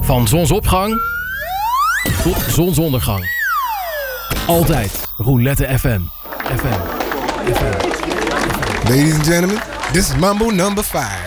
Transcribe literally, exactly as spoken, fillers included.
Van zonsopgang tot zonsondergang. Altijd Roulette F M. F M. F M. Ladies and gentlemen, this is Mambo number five.